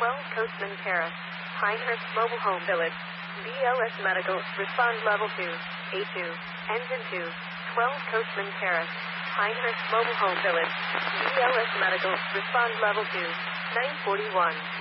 12 Coastman Terrace, Pinehurst Mobile Home Village. BLS Medical, respond level 2, A2, engine 2, 12 Coastman Terrace, Pinehurst Mobile Home Village. BLS Medical, respond level 2, 941.